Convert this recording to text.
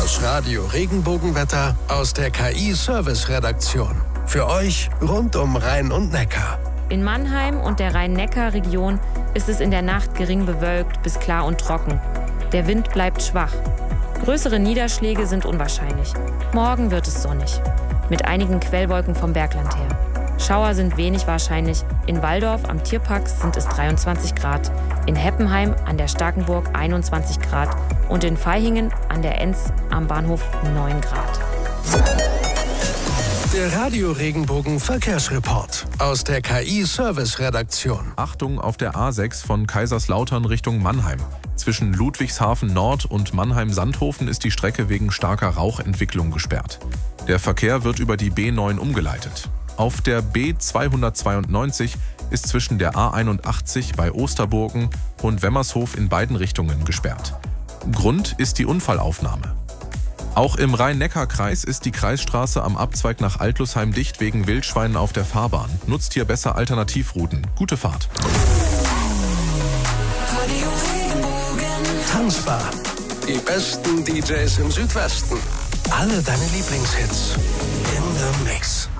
Das Radio Regenbogenwetter aus der KI-Service-Redaktion. Für euch rund um Rhein und Neckar. In Mannheim und der Rhein-Neckar-Region ist es in der Nacht gering bewölkt bis klar und trocken. Der Wind bleibt schwach. Größere Niederschläge sind unwahrscheinlich. Morgen wird es sonnig, mit einigen Quellwolken vom Bergland her. Schauer sind wenig wahrscheinlich. In Walldorf am Tierpark sind es 23 Grad, in Heppenheim an der Starkenburg 21 Grad und in Vaihingen an der Enz am Bahnhof 9 Grad. Der Radio Regenbogen Verkehrsreport aus der KI-Service-Redaktion. Achtung auf der A6 von Kaiserslautern Richtung Mannheim. Zwischen Ludwigshafen Nord und Mannheim-Sandhofen ist die Strecke wegen starker Rauchentwicklung gesperrt. Der Verkehr wird über die B9 umgeleitet. Auf der B292 ist zwischen der A81 bei Osterburgen und Wemmershof in beiden Richtungen gesperrt. Grund ist die Unfallaufnahme. Auch im Rhein-Neckar-Kreis ist die Kreisstraße am Abzweig nach Altlusheim dicht wegen Wildschweinen auf der Fahrbahn. Nutzt hier besser Alternativrouten. Gute Fahrt. Tanzbar. Die besten DJs im Südwesten. Alle deine Lieblingshits in the Mix.